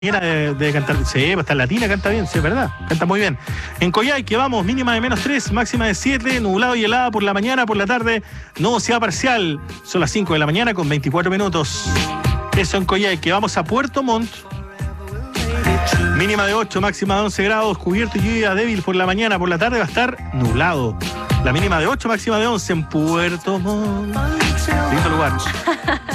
de cantar. Sí, está en latina, canta bien, sí, es verdad. Canta muy bien. En Coyhaique vamos, mínima de -3, máxima de 7, nublado y helada por la mañana, por la tarde, nubosidad parcial. Son las 5 de la mañana con 24 minutos. Eso en Coyhaique. Vamos a Puerto Montt. Mínima de 8, máxima de 11 grados, cubierto y lluvia débil por la mañana, por la tarde va a estar nublado. La mínima de 8, máxima de 11 en Puerto Montt. Lindo lugar.